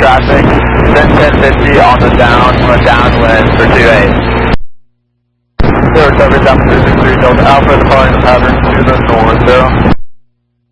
traffic, then 1050 on the downwind for 28. Zero, cover down to 63, Delta Alpha, departing the pattern to the north, 0.